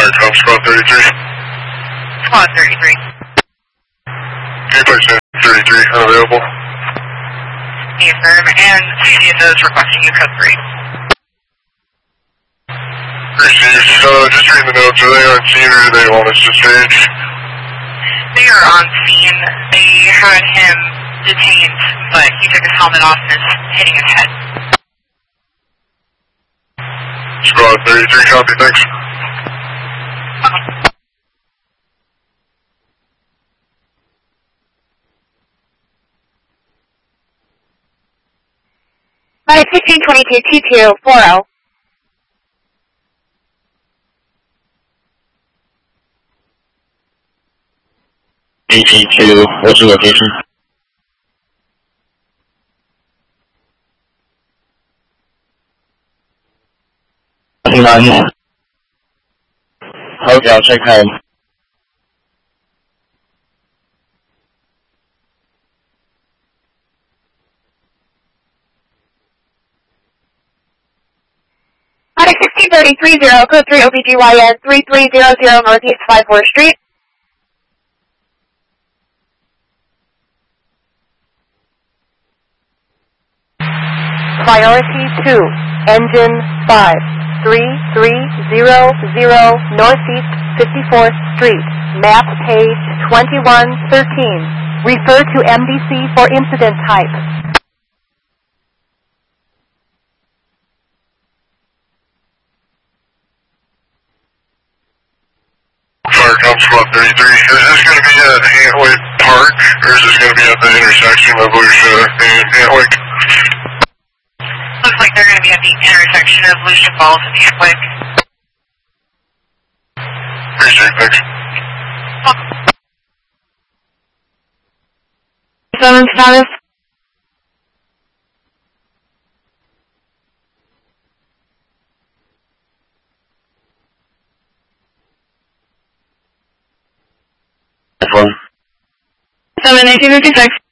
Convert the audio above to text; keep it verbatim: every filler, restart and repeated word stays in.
Fire com squad thirty-three. Squad thirty-three. Apex thirty-three, unavailable. Affirm, and C C S O is requesting you code three. Received. Uh, just reading the notes. Are they on scene or do they want us to stage? They are on scene. They had him detained, but he took his helmet off and is hitting his head. Squad thirty-three, copy, thanks. By sixteen twenty-two two two four zero. A T two, what's your location? Nothing on here. Okay, I'll check home. Product sixteen thirty-three zero, code three O B G Y N three three zero zero Northeast five fourth Street. Priority two, engine five, three three zero zero Northeast fifty-fourth Street, map page twenty-one thirteen. Refer to M D C for incident type. Firecom squad thirty-three. Is this going to be at Antwick Park or is this going to be at the intersection of Lucia and Antwick? Looks like they're going to be at the intersection of Lucia Falls and Antwick. Appreciate it, thanks. Seven status. Phone. Seven eighteen fifty six.